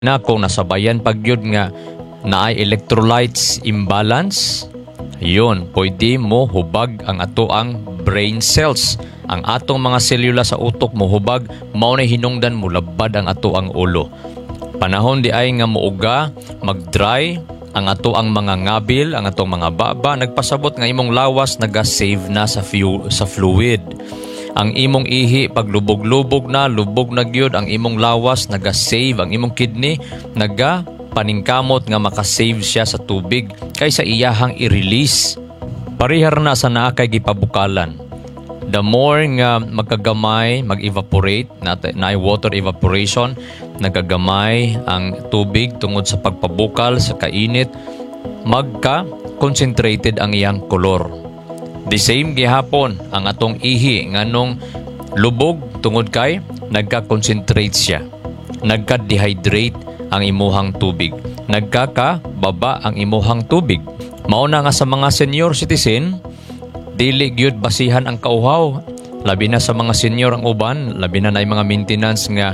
na kung nasabayan pagyud nga naay electrolytes imbalance, yun, pwede mo hubag ang atoang brain cells. Ang atong mga selula sa utok mo hubag, mao na hinungdan mo labad ang atoang ulo. Panahon di ay nga muuga, mag-dry ang atoang mga ngabil, ang atong mga baba, nagpasabot nga imong lawas naga-save na sa fluid. Ang imong ihi pag lubog na gyud ang imong lawas, naga-save ang imong kidney, paningkamot nga makasave siya sa tubig kaysa iyahang i-release. Parihar na sa naa kay gipabukalan. The more nga magkagamay, mag-evaporate, na water evaporation, nagagamay ang tubig tungod sa pagpabukal sa kainit, magka-concentrated ang iyang kolor. The same gihapon ang atong ihi nganong lubog tungod kay nagka-concentrate siya. Nagka-dehydrate ang imuhang tubig. Nagkakababa ang imuhang tubig. Mauna nga sa mga senior citizen, dili gyud basihan ang kauhaw. Labi na sa mga senior ang uban, labi na mga maintenance nga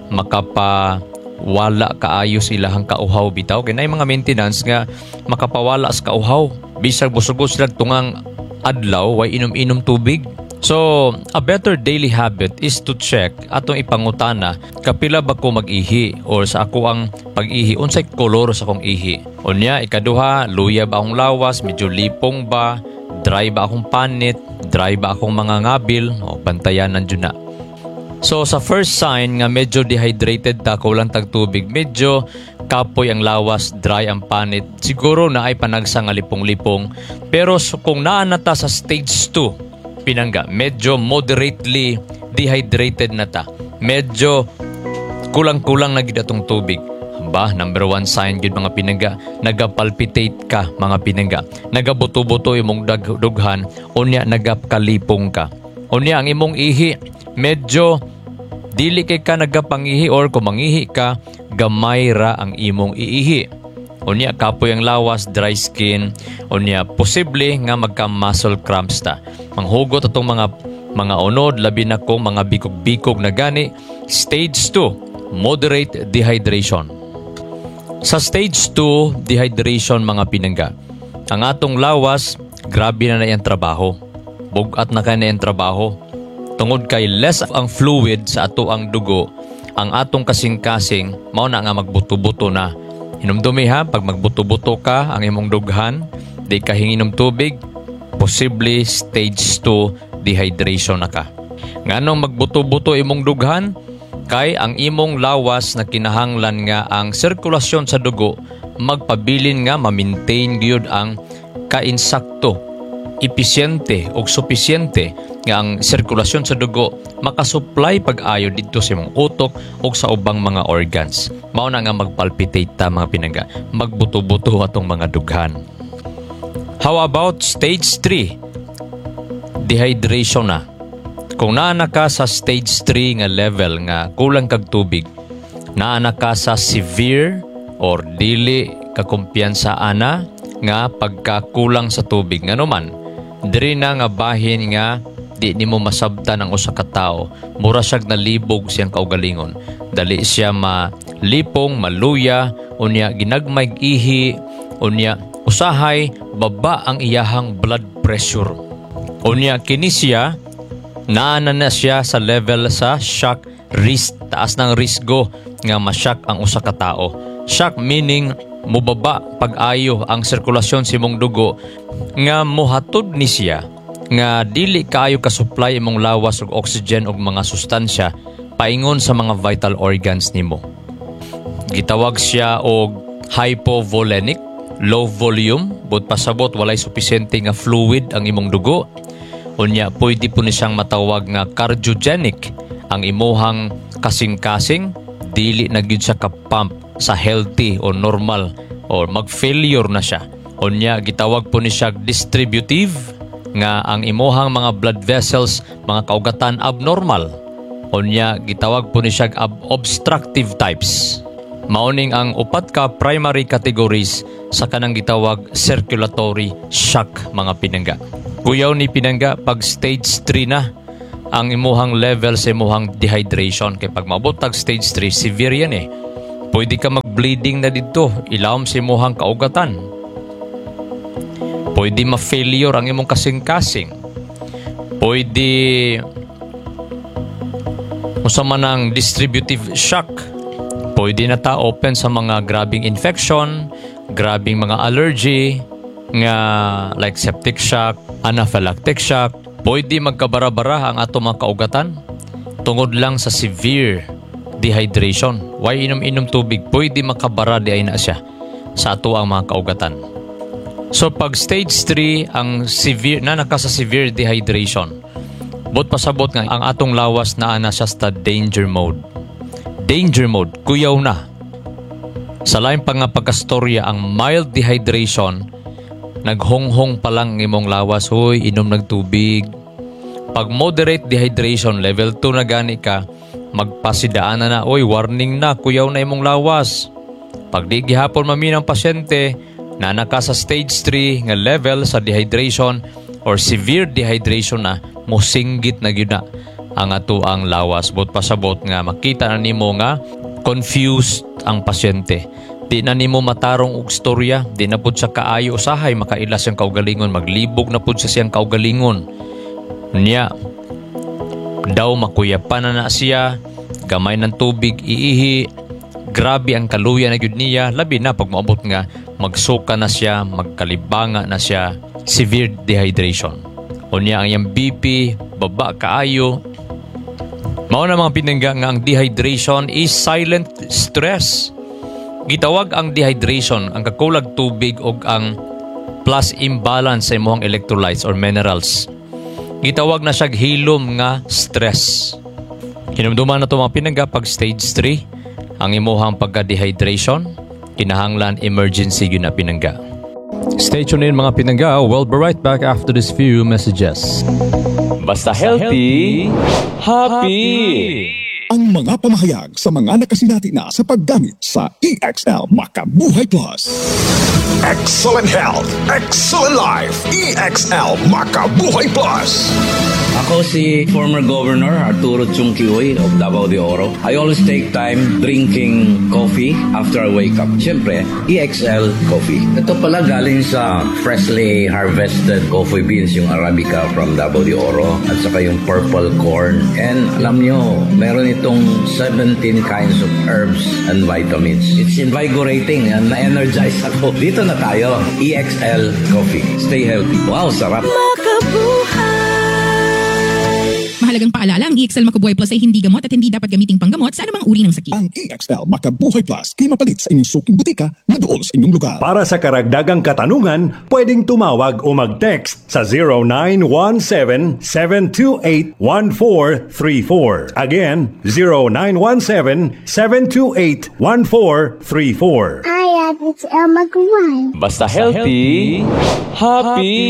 makapawala kaayo ilahang kauhaw bitaw. Kaya mga maintenance nga makapawala sa kauhaw. Bisag busugos sila tungang adlaw, way inom-inom tubig. So, a better daily habit is to check atong ipangutana kapila ba ko mag-ihi or sa ako ang pag-ihi unsay kolor sa akong ihi. Unya, ikaduha, luya ba akong lawas, medyo lipong ba, dry ba akong panit, dry ba akong mga ngabil, o pantayan nandiyo na. So, sa first sign nga medyo dehydrated ta, kulang tag tubig, medyo kapoy ang lawas, dry ang panit, siguro na ay panagsa nga lipong-lipong. Pero kung naanata sa stage 2, pinangga, medyo moderately dehydrated na ta. Medyo kulang-kulang na gid atong tubig. Ba, number 1 sign gid mga pinangga, nagapalpitate ka mga pinangga. Nagabuto-buto imong dughan, unya nagakalipong ka. Unya ang imong ihi, medyo dili kay ka nagapangihi or kung mangihi ka, gamay ra ang imong iihi. Unya kapoy ang lawas, dry skin, unya posible nga magka-muscle cramps ta. Manghugot atong mga unod, labi na kong mga bikog-bikog na gani. Stage 2, moderate dehydration. Sa stage 2, dehydration mga pinangga, ang atong lawas, grabe na iyang trabaho. Bugat na kaya na iyang trabaho. Tungod kay less ang fluid sa ato ang dugo, ang atong kasing-kasing, mao na nga magbuto-buto na. Hinumdumi ha, pag magbuto-buto ka, ang imong dughan, di ka hinginom tubig, posible stage 2 dehydration na ka. Nganong magbuto-buto imong dughan? Kay ang imong lawas na kinahanglan nga ang sirkulasyon sa dugo, magpabilin nga ma-maintain gyud ang kainsakto, episyente o supisyente nga ang sirkulasyon sa dugo makasupply pag-ayo dito sa imong utok o sa ubang mga organs. Mao na nga magpalpitate ta mga pinangga, magbuto-buto atong mga dughan. How about stage 3? Dehydration na. Kung naana ka sa stage 3 nga level nga kulang kag tubig, naana ka sa severe or dili kakumpiyansa ana nga pagkakulang sa tubig ngano man, diri na nga bahin nga di nimo masabtan ang usa ka tawo, mura siyag nalibog siyang kaugalingon. Dali siya malipong, maluya, unya ginagmay ihi, unya usahay baba ang iyahang blood pressure. Unya kini siya naana na siya sa level sa shock risk, taas ng risgo nga ma-shock ang usa ka tawo. Shock meaning mubaba pag-ayo ang sirkulasyon sa imong dugo nga mohatod ni siya nga dili kaayo ka-supply imong lawas og oxygen og mga sustansya paingon sa mga vital organs nimo. Gitawag siya og hypovolemic, low volume, but pasabot walay supisyente nga fluid ang imong dugo. Unya pwede po ni siyang matawag nga cardiogenic, ang imuhang kasing-kasing dili na gyud siya ka-pump sa healthy o normal or mag-failure na siya. Unya gitawag po ni siya distributive, nga ang imuhang mga blood vessels, mga kaugatan abnormal. Unya gitawag po ni siya obstructive types. Mauning ang upat ka primary categories sa kanang gitawag circulatory shock mga pinangga. Kuyaw ni pinangga pag stage 3 na ang imuhang level sa imuhang dehydration, kay pag maabot tag stage 3 severe yan Pwede ka mag-bleeding na dito, ilawom sa imuhang kaugatan. Pwede ma-failure ang imong kasing-kasing. Pwede usama ng distributive shock. Pwede na ta open sa mga grabing infection, grabing mga allergy, nga like septic shock, anaphylactic shock. Pwede magkabara-bara ang atong mga kaugatan tungod lang sa severe dehydration. Why inom-inom tubig? Pwede makabara di ay na siya sa ato ang mga kaugatan. So pag stage 3 ang severe na naka sa severe dehydration, bot pasabot nga ang atong lawas na ana siya sa danger mode. Danger mode, kuyaw na. Sa lain pa nga pagkastorya ang mild dehydration, naghonghong pa lang imong lawas, hoy, inom nagtubig. Pag moderate dehydration, level 2 na gani ka, magpasidaan na, oy, warning na, kuyaw na imong lawas. Pag di gihapon maminang pasyente, na naka sa stage 3 nga level sa dehydration or severe dehydration na, mosinggit na gyud na ang ato ang lawas. Bot pasabot nga makita na nimo nga confused ang pasyente. Di na nimo matarong og storya, di na pud sa kaayo usahay makaila siyang kaugalingon, maglibog na pud sa siyang kaugalingon. Niya daw makuyapan na siya, gamay ng tubig iihi, grabe ang kaluya na gyud niya, labi na pag maabot nga magsuka na siya, magkalibanga na siya, severe dehydration. Unya ang iyang BP baba kaayo. Mao na mga pinangga nga ang dehydration is silent stress. Gitawag ang dehydration ang kakulag tubig og ang plus imbalance sa imong electrolytes or minerals. Gitawag na siya hilom nga stress. Hinumduman na ito mga pinangga pag stage 3 ang imuhang pagka-dehydration, kinahanglan emergency yun na pinangga. Stay tuned in mga pinangga. We'll be right back after this few messages. Basta healthy, happy! Ang mga pamahayag sa mga nakasinati na sa paggamit sa EXL Makabuhay Plus. Excellent health, excellent life. EXL Makabuhay Plus. Ako si former Governor Arturo Chungkihoy of Davao de Oro. I always take time drinking coffee after I wake up. Siyempre, EXL coffee. Ito pala galing sa freshly harvested coffee beans, yung Arabica from Davao de Oro, at saka yung purple corn. And alam nyo, meron itong 17 kinds of herbs and vitamins. It's invigorating and na-energize ako. Dito na tayo, EXL coffee. Stay healthy. Wow, sarap! Mahalagang paalala, ang EXL Makabuhay Plus ay hindi gamot at hindi dapat gamiting panggamot sa anumang uri ng sakit. Ang EXL Makabuhay Plus ay mapalit sa inyong suking butika na doon sa inyong lugar. Para sa karagdagang katanungan, pwedeng tumawag o mag-text sa 0917-728-1434. Again, 0917-728-1434. Hi, it's El Magaway. Basta healthy, happy!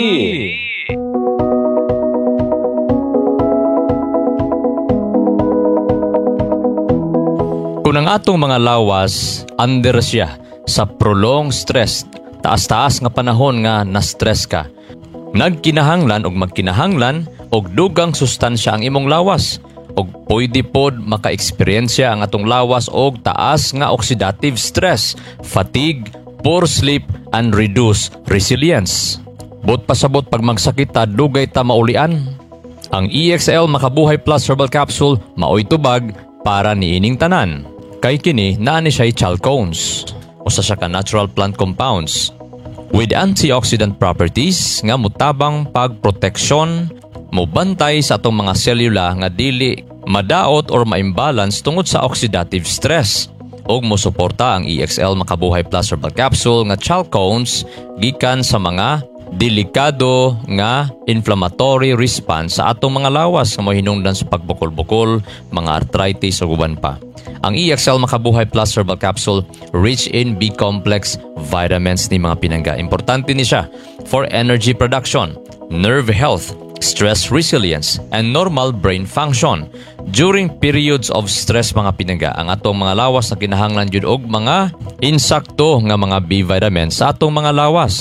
Kung ang atong mga lawas, under siya sa prolonged stress, taas-taas nga panahon nga na-stress ka, nagkinahanglan og magkinahanglan og dugang sustansya ang imong lawas, og pwede pod maka-eksperyensya ang atong lawas og taas nga oxidative stress, fatigue, poor sleep, and reduced resilience. Bot pasabot pag magsakit ta, dugay ta maulian. Ang EXL Makabuhay Plus Herbal Capsule maoy tubag para niining tanan. Kay kini naa ni siya chalcones, usa siya ka natural plant compounds with antioxidant properties nga mutabang pagproteksyon, mubantay sa atong mga selula nga dili madaot or ma-imbalance tungod sa oxidative stress, ug mosuporta ang EXL Makabuhay Plus Herbal Capsule nga chalcones gikan sa mga delikado nga inflammatory response sa atong mga lawas nga mahinungdan sa pagbukol-bukol, mga arthritis ug uban pa. Ang EXL Makabuhay Plus Herbal Capsule rich in B-complex vitamins ni mga pinangga. Importante ni siya for energy production, nerve health, stress resilience, and normal brain function. During periods of stress mga pinangga, ang atong mga lawas na kinahanglan jud og mga insakto nga mga B vitamins sa atong mga lawas.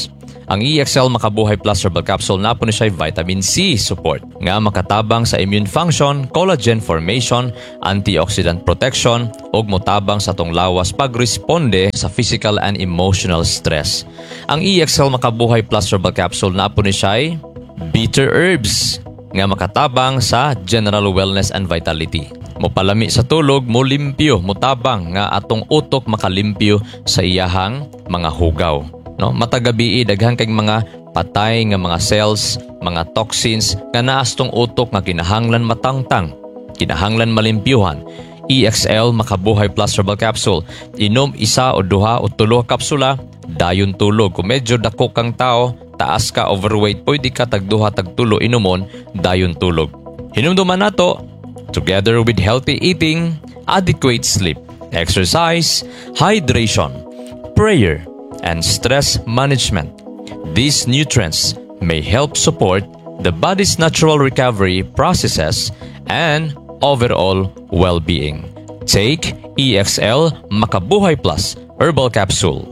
Ang EXL Makabuhay Plus Herbal Capsule na po ni siya vitamin C support nga makatabang sa immune function, collagen formation, antioxidant protection ug motabang sa tong lawas pagresponde sa physical and emotional stress. Ang EXL Makabuhay Plus Herbal Capsule na po ni siya bitter herbs nga makatabang sa general wellness and vitality. Mopalami sa tulog, mo limpyo, motabang nga atong utok makalimpyo sa iyahang mga hugaw. No, matagabi daghang kay mga patay nga mga cells, mga toxins nga naas tong utok nga kinahanglan matangtang, kinahanglan malimpyuhan. EXL Makabuhay Plus Herbal Capsule. Inom isa o duha o tulo kapsula, dayon tulog. Kung medyo dako kang tao, taas ka, overweight, pwede ka tagduha tagtulo inumon, dayon tulog. Hinumduman nato, together with healthy eating, adequate sleep, exercise, hydration, prayer, and stress management. These nutrients may help support the body's natural recovery processes and overall well-being. Take EXL Makabuhay Plus Herbal Capsule.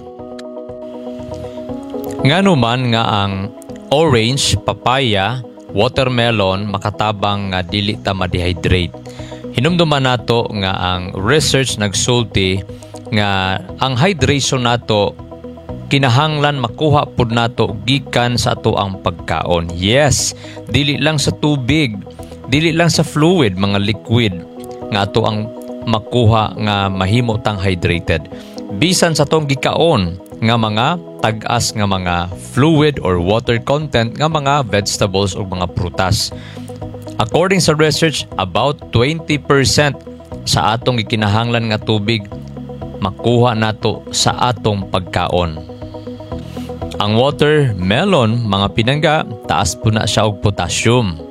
Ngano man nga ang orange, papaya, watermelon makatabang nga dili ta ma-dehydrate. Hinumduman nato nga ang research nagsulti nga ang hydration nato kinahanglan makuha pud nato gikan sa ato ang pagkaon. Yes, dili lang sa tubig, dili lang sa fluid, mga liquid nga ato ang makuha nga mahimo tang hydrated. Bisan sa tong gikaon nga mga tag-as nga mga fluid or water content nga mga vegetables o mga prutas. According sa research, about 20% sa atong gikinahanglan nga tubig makuha nato sa atong pagkaon. Ang watermelon, mga pinangga, taas po na siya og potassium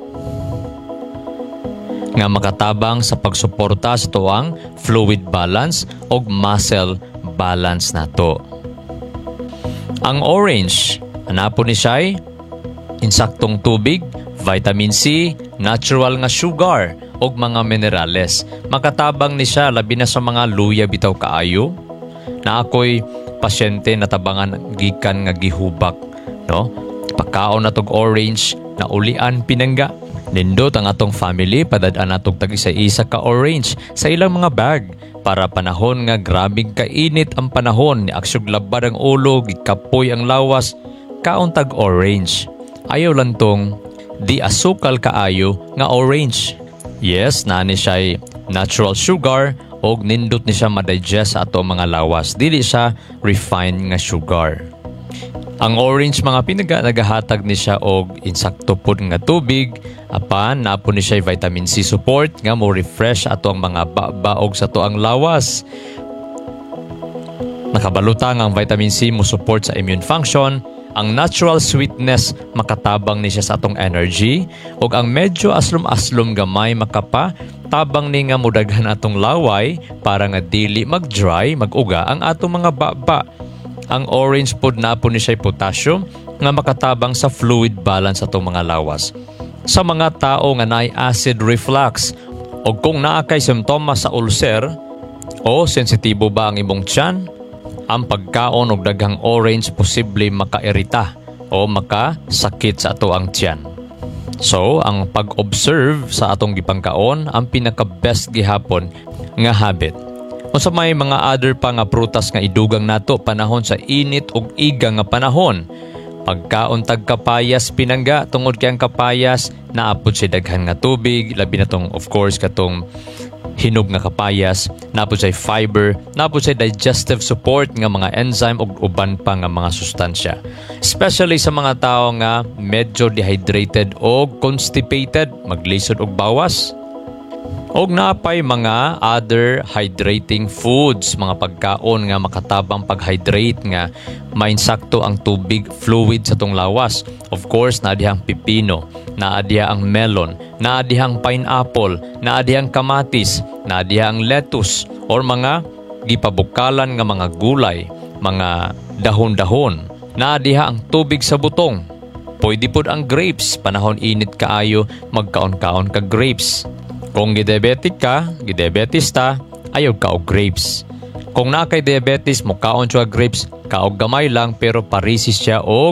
nga makatabang sa pagsuporta sa tuwang fluid balance o muscle balance nato. Ang orange, anapo ni siya insaktong tubig, vitamin C, natural nga sugar ug mga minerales. Makatabang ni siya labi na sa mga luya bitaw kaayo. Na ako'y pasyente natabangan gikan nga gihubak, no? Pagkaon natog orange na ulian pinangga. Nindot ang atong family padad-an natog tag isa ka orange sa ilang mga bag para panahon nga grabing kainit ang panahon ni aksyog labad ang ulo, gikapoy ang lawas, kaon tag orange. Ayaw lang tong di asukal kaayo nga orange. Yes, nani siya natural sugar o nindot ni siya ma-digest sa ato mga lawas. Dili siya refined nga sugar. Ang orange mga pinaga nagahatag ni siya og insakto pud nga tubig, apan napo ni siya vitamin C support nga mo refresh ato ang mga baog sa ato ang lawas. Nakabalutang ang vitamin C mo support sa immune function. Ang natural sweetness makatabang ni siya sa atong energy ug ang medyo aslom-aslom gamay makapa tabang ni nga mudaghan atong laway para nga dili mag-dry, mag-uga ang atong mga baba. Ang orange pod na po ni siya potassium nga makatabang sa fluid balance atong mga lawas. Sa mga tao nga naay acid reflux o kung naa kay simptomas sa ulcer o sensitibo ba ang imong tiyan, ang pagkaon og daghang orange posible makairita o makasakit sa ato ang tiyan. So, ang pag-observe sa atong gipangkaon ang pinaka-best gihapon nga habit. Unsa may mga other pa nga prutas nga idugang nato panahon sa init ug iga nga panahon. Pagkaon tag kapayas pinangga tungod kay ang kapayas naapod si daghan nga tubig, labi na tong of course katong hinog nga kapayas, napod sa fiber, napod sa digestive support nga mga enzyme ug uban pa nga mga sustansya. Especially sa mga tao nga medyo dehydrated o constipated, maglisod og bawas. Og napay mga other hydrating foods, mga pagkaon nga makatabang pag-hydrate nga mainsakto ang tubig fluid sa tong lawas. Of course, naadihang pipino, naadiha ang melon, naadihang pineapple, naadihang kamatis, naadihang lettuce, or mga gipabukalan nga mga gulay, mga dahon-dahon, naadiha ang tubig sa butong. Pwede pod ang grapes, panahon init kaayo, magkaon-kaon ka grapes. Kung gidiabetic ka, gidiabetes ta, ayaw ka og grapes. Kung na kay diabetes mo kaon siya grapes, kaog gamay lang pero parisis siya og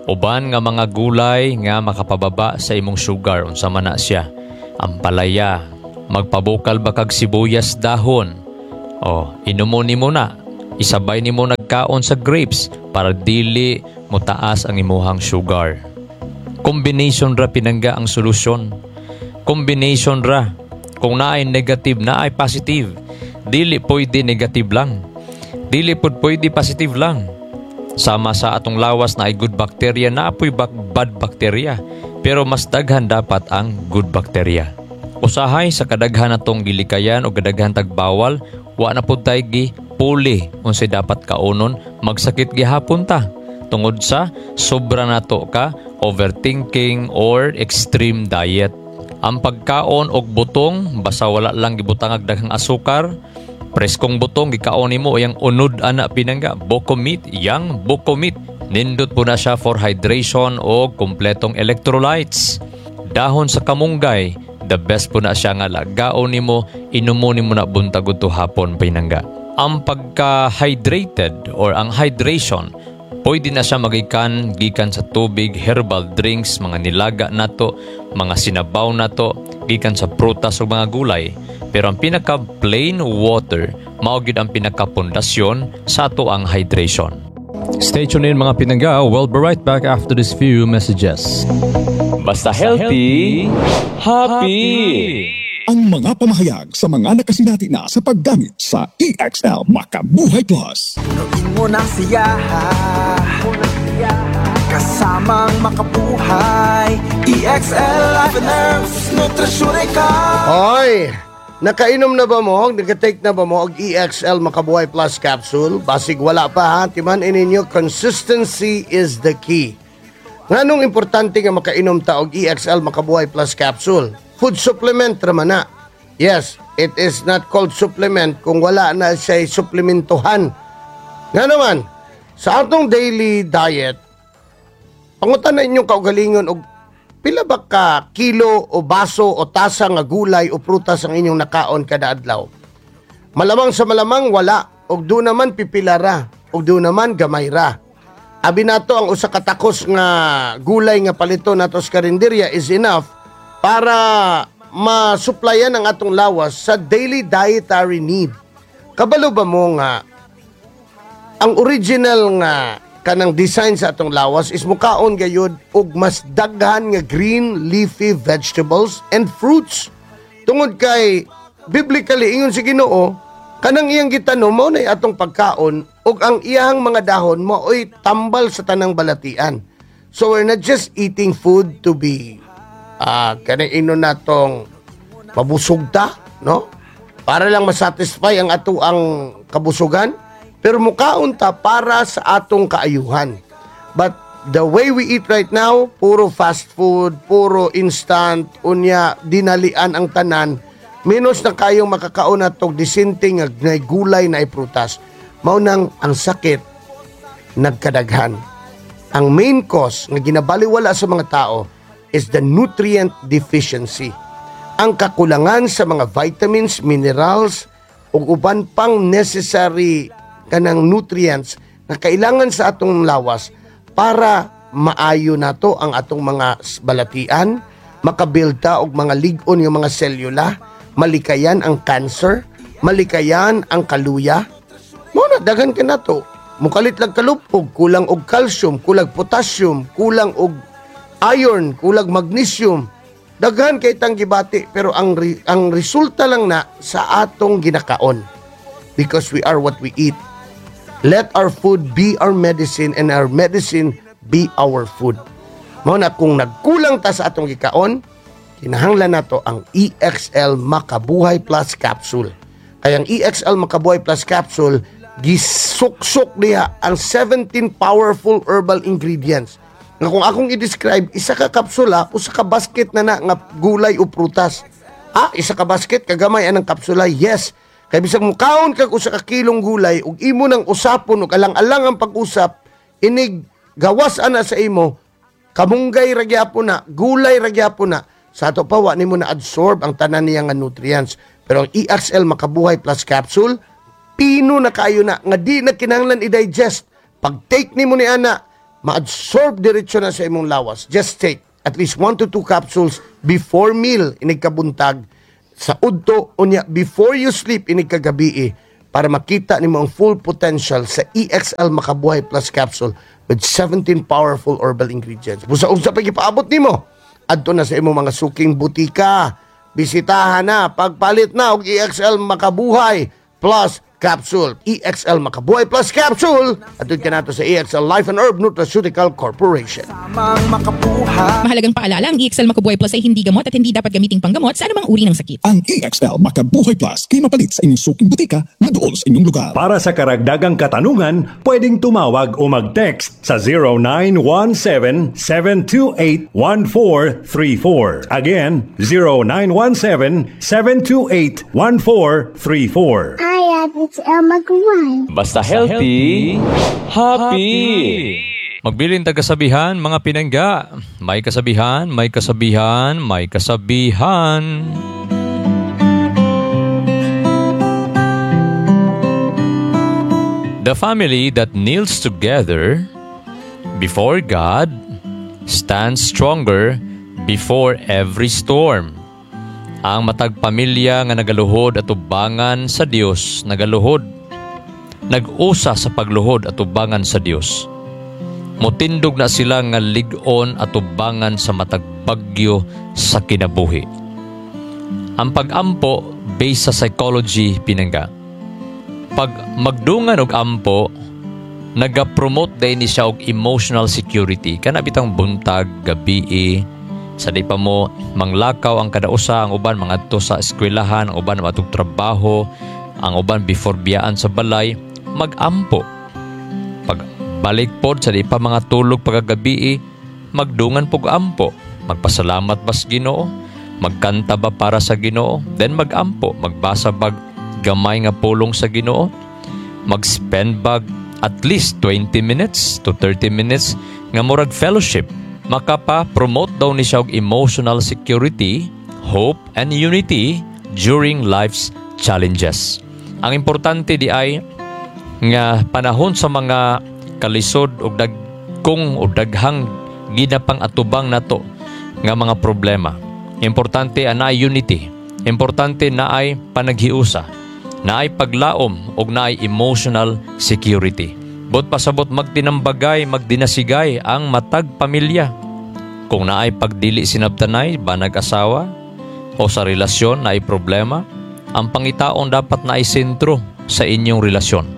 Uban nga mga gulay nga makapababa sa imong sugar unsa man na siya. Ampalaya, magpabukal ba kag sibuyas dahon. Inumon nimo na. Isabay nimo nagkaon sa grapes para dili mo taas ang imuhang sugar. Combination ra pinangga ang solusyon. Combination ra. Kung naay negative, naay positive. Dili pwede negative lang. Dili pud pwede positive lang. Sama sa atong lawas na ay good bacteria, naapoy bad bacteria. Pero mas daghan dapat ang good bacteria. Usahay sa kadaghan natong gilikayan o kadaghan tagbawal, wa na pud tay gi puli unsay dapat kaunon, magsakit gihapon ta. Tungod sa sobra nato ka overthinking or extreme diet. Ang pagkaon og butong basta wala lang gibutang og daghang asukar, preskong butong gikaon nimo yang unod ana pinangga buko meat, yang buko meat. Nindot po na siya for hydration o kompletong electrolytes. Dahon sa kamunggay, the best po na siya nga lagaon nimo, inumo nimo na buntag udto hapon pinangga. Ang pagka-hydrated or ang hydration, pwede na siya magikan gikan sa tubig, herbal drinks, mga nilaga nato, mga sinabaw nato, gikan sa prutas o mga gulay. Pero ang pinaka plain water, mao gid ang pinaka pundasyon sa ato ang hydration. Stay tuned in mga pinangga. We'll be right back after these few messages. Basta healthy, happy! Ang mga pamahayag sa mga nakasinati na sa paggamit sa EXL Makabuhay Plus. Punuin mo ng siyaha, kasamang makabuhay. EXL Life and Herbs Nutrisyon ka. Hoy! Nakainom na ba mo? Nagka-take na ba mo og EXL Makabuhay Plus capsule? Basig wala pa ha, timan ininyo, consistency is the key. Nganong importante nga makainom ta og EXL Makabuhay Plus capsule? Food supplement raman na. Yes, it is not called supplement kung wala na siya'y suplementuhan. Nga naman, sa atong daily diet, pangutan na inyong kaugalingon og pila ba ka kilo o baso o tasa nga gulay o prutas ang inyong nakaon kada adlaw? Malamang sa malamang wala, og do naman pipilara, og do naman gamay ra. Abi nato ang usa ka takos nga gulay nga palito nato sa karinderya is enough para masuplayan ang atong lawas sa daily dietary need. Kabalo ba mo nga ang original nga kanang design sa atong lawas is mukaon gayud og mas daghan nga green leafy vegetables and fruits. Tungod kay biblically ingon si Ginoo, kanang iyang gitanom mao nay atong pagkaon ug ang iyang mga dahon mao'y tambal sa tanang balatian. So we're not just eating food to be kanang ino natong mabusog ta, no? Para lang masatisfy ang ato ang kabusugan, pero mukaon ta para sa atong kaayuhan. But the way we eat right now, puro fast food, puro instant, unya dinalian ang tanan, minus na kayong makakaon natong disinting na gulay na prutas. Mao nang ang sakit nagkadaghan. Ang main cause nga ginabaliwala sa mga tao is the nutrient deficiency. Ang kakulangan sa mga vitamins, minerals, ug uban pang necessary kanang nutrients na kailangan sa atong lawas para maayo nato ang atong mga balatian, makabuild ta og mga lig-on yung mga selula, malikayan ang cancer, malikayan ang kaluya. Muna daghan ka nato. Mukalit lang kalupog, kulang og calcium, kulang potassium, kulang og iron, kulang magnesium. Daghan kay tang gibati, pero ang resulta lang na sa atong ginakaon. Because we are what we eat. Let our food be our medicine and our medicine be our food. Mao na kung nagkulang ta sa atong gikaon, kinahanglan nato ang EXL Makabuhay Plus capsule. Kaya ang EXL Makabuhay Plus capsule gisuksok diha ang 17 powerful herbal ingredients. Nga kung akong i-describe, isa ka kapsula, usa ka basket na nga gulay o prutas. Isa ka basket, kagamay anang kapsula, yes. Kaya bisag mukaon kag usa ka kilong gulay, ug imo nang usapon, ug alang-alang ang pag-usap, inig gawas ana sa imo, kamunggay ragyapon na, gulay ragyapon na, sa ato pa, wa nimo na absorb ang tanan niya nga nutrients. Pero ang EXL Makabuhay Plus capsule, pino na kayo na, nga di na kinahanglan i-digest. Pag take nimo ni ana, ma-absorb diretso na sa imong lawas. Just take at least 1 to 2 capsules before meal inig kabuntag, sa udto unya before you sleep inig kagabi para makita nimo ang full potential sa EXL Makabuhay Plus capsule with 17 powerful herbal ingredients. Busa-usa pa gipaabot nimo adto na sa imong mga suking butika. Bisitahan na, pagpalit na og EXL Makabuhay Plus capsule. EXL Makabuhay Plus capsule. Atun ka nato sa EXL Life and Herb Nutraceutical Corporation. Tamang makabuhay. Mahalagang paalala, ang EXL Makabuhay Plus ay hindi gamot at hindi dapat gamiting panggamot sa anumang uri ng sakit. Ang EXL Makabuhay Plus kay mapalit sa inyong suking butika na dool sa inyong lugar. Para sa karagdagang katanungan, pwedeng tumawag o mag-text sa 0917-728-1434. Again, 0917-728-1434. Hi, it's Elma Gawai. Basta healthy, happy. Magbilin tagasabihan, mga pinangga. May kasabihan, may kasabihan, may kasabihan. The family that kneels together before God stands stronger before every storm. Ang matag pamilya nga nagaluhod at ubangan sa Dios, nagaluhod, nag-usa sa pagluhod at ubangan sa Dios. Mutindog na sila nga lig-on at ubangan sa matag bagyo sa kinabuhi. Ang pag-ampo based sa psychology pinangga. Pag magdungan og ampo, naga-promote din ni siya og emotional security. Kana bitang buntag, gabi, sa di pa mo manglakaw ang kadausa, ang uban mangadto sa eskwelahan, ang uban matug trabaho, ang uban before biyaan sa balay, mag-ampo. Pag balik pod sa di pa mga tulog pagagabi, magdungan pog ampo. Magpasalamat bas Ginoo, magkanta ba para sa Ginoo, then mag-ampo, magbasa bag gamay nga pulong sa Ginoo, mag-spend bag at least 20 minutes to 30 minutes nga murag fellowship. Makapa-promote daw ni siya og emotional security, hope, and unity during life's challenges. Ang importante di ay nga panahon sa mga kalisod o dagkong o daghang ginapang atubang nato nga mga problema. Importante na ay unity. Importante na ay panaghiusa, na ay paglaom o na ay emotional security. Bot pasabot magtinambagay, magdinasigay ang matag pamilya. Kung naay pagdili sinabtanay, ba nag-asawa o sa relasyon na ay problema, ang pangitaon dapat na ay sentro sa inyong relasyon.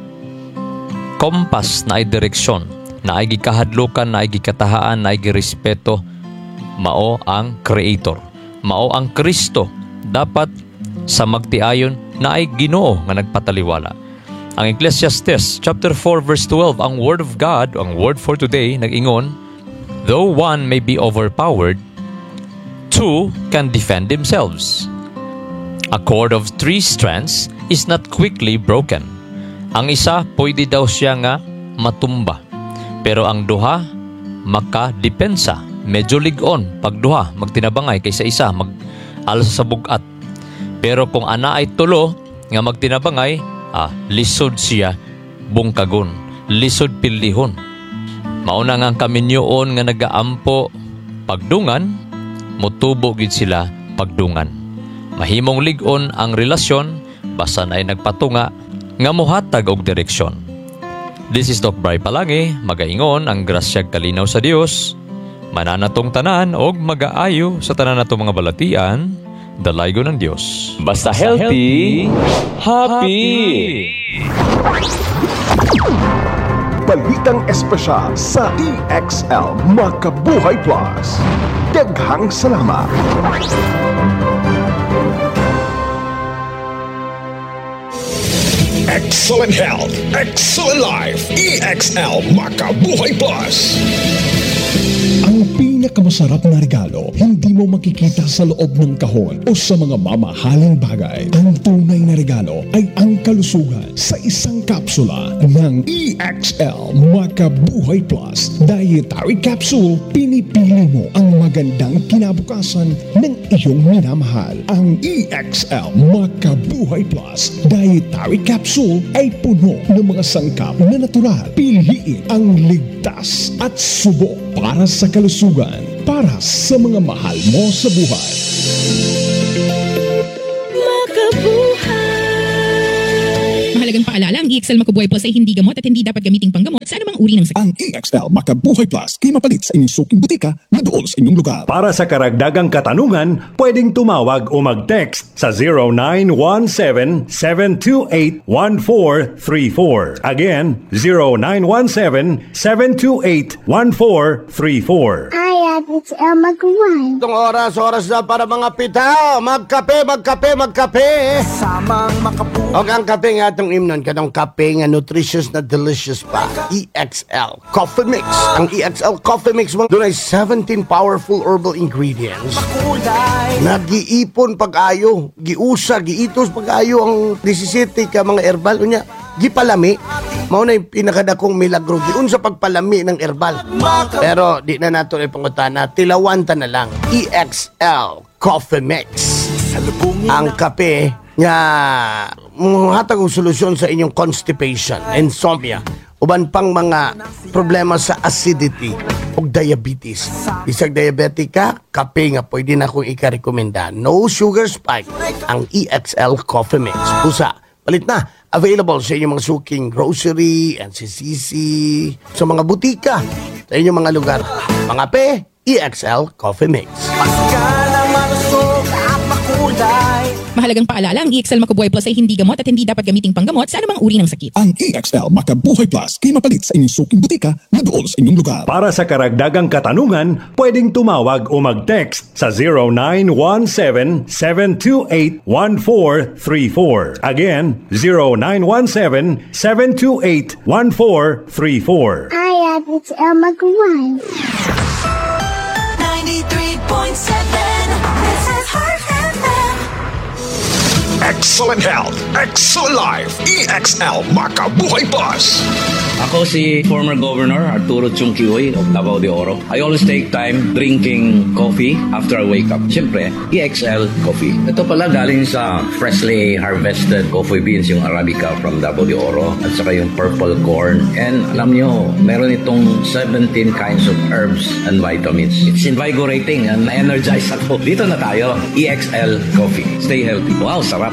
Kompas na ay direksyon, na ay gikahadlukan, na ay gikatahaan, na ay girespeto, mao ang Creator, mao ang Kristo. Dapat sa magtiayon na ay Ginoo nga nagpataliwala. Ang Ecclesiastes chapter 4 verse 12, ang word of God, ang word for today, nag-ingon, though one may be overpowered, two can defend themselves. A cord of 3 strands is not quickly broken. Ang isa, pwede daw siya nga matumba. Pero ang duha, makadepensa. Medyo lig-on. Pag duha, magtinabangay kaysa isa, mag-alsa sa bugat. Pero kung ana ay tulo, nga magtinabangay, lisod siya bungkagon, lisod pilihon. Mauna nga kaminyoon nga nagaampo pagdungan, mutubo gid sila pagdungan. Mahimong lig-on ang relasyon basta na ay nagpatunga nga mohatag og direksyon. This is Doc Bry Palangi, magaingon ang grasyag kalinaw sa Dios, mananatong tanan og magaayo sa tanan natong mga balatian, dalaygo ng Diyos. Basta healthy, happy! Balitang espesyal sa EXL Makabuhay Plus. Daghang salamat! Excellent health, excellent life. EXL Makabuhay Plus. Ang pinakamasarap na regalo, hindi mo makikita sa loob ng kahon o sa mga mamahaling bagay. Ang tunay na regalo ay ang kalusugan sa isang kapsula ng EXL Makabuhay Plus Dietary Capsule. Pinipili mo ang magandang kinabukasan ng iyong minamahal. Ang EXL Makabuhay Plus Dietary Capsule ay puno ng mga sangkap na natural. Piliin ang ligtas at subok para sa kalusugan, para sa mga mahal mo sa buhay. Mahalagang paalala, ang EXL Makabuhay Plus ay hindi gamot at hindi dapat gamiting panggamot sa anumang uri ng sakit. Ang EXL Makabuhay Plus ay mapalit sa inyong suking butika na doon sa inyong lugar. Para sa karagdagang katanungan, pwedeng tumawag o mag-text sa 0917-728-1434. Again, 0917-728-1434. Hi, it's El Maguay. Itong oras na para mga pita. Magkape. Samang makabuhay. O ang kape nga itong imnon, kanong kape nga nutritious na delicious pa. EXL Coffee Mix. Ang EXL Coffee Mix mo, doon ay 17 powerful herbal ingredients. Kulay. Nagiipon pag-ayo, giusa, giitos pag-ayo ang 17 ka mga herbal. Unya, gipalami. Mao na yung pinakadakong milagro. Giun sa pagpalami ng herbal. Pero di na nato ipangutana, tilawanta na lang. EXL Coffee Mix. Ang kape nga hatag og solusyon sa inyong constipation, insomnia, uban pang mga problema sa acidity o diabetes. Isang diabetic ka, kape nga pwede na akong ikarekomenda. No sugar spike ang EXL Coffee Mix. Pusa, palit na. Available sa inyong mga suking grocery, NCCC, sa mga butika, sa inyong mga lugar. Mga pe, EXL Coffee Mix. Mahalagang paalala, ang EXL Makabuhay Plus ay hindi gamot at hindi dapat gamiting panggamot sa anumang uri ng sakit. Ang EXL Makabuhay Plus ay mapalit sa inyong suking butika na doon sa inyong lugar. Para sa karagdagang katanungan, pwedeng tumawag o mag-text sa 0917-728-1434. Again, 0917-728-1434. Hi, it's El Maguay. 93.7. This is Heart FM. Excellent health, excellent life. EXL Makabuhay Plus. Ako si former Governor Arturo Chungkihoy of Davao de Oro. I always take time drinking coffee after I wake up. Siyempre, EXL Coffee. Ito pala galing sa freshly harvested coffee beans, yung Arabica from Davao de Oro, at saka yung purple corn. And alam nyo, meron itong 17 kinds of herbs and vitamins. It's invigorating and energize ako. Dito na tayo, EXL Coffee. Stay healthy. Wow, sarap.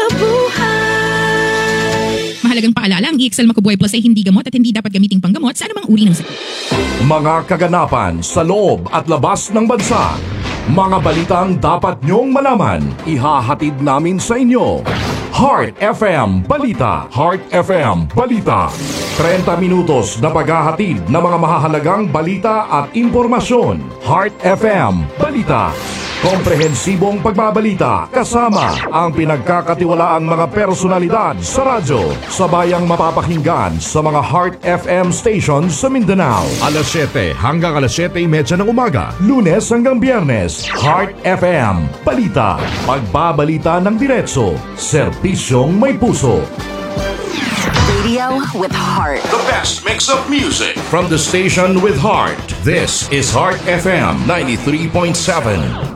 Mahalagang paalala, ang EXL Makabuhay Plus ay hindi gamot at hindi dapat gamiting panggamot sa anumang uri ng sakit. Mga kaganapan sa loob at labas ng bansa. Mga balitang dapat nyong malaman, ihahatid namin sa inyo. Heart FM Balita. Heart FM Balita. 30 minutos na paghahatid ng mga mahahalagang balita at impormasyon. Heart FM Balita. Komprehensibong pagbabalita kasama ang pinagkakatiwalaang mga personalidad sa radyo. Sabayang mapapakinggan sa mga Heart FM stations sa Mindanao. Alas 7 hanggang alas 7:30 ng umaga. Lunes hanggang Biyernes. Heart FM Balita. Pagbabalita ng diretso. Serbisyong may puso. Radio with heart. The best mix of music from the station with heart. This is Heart FM 93.7.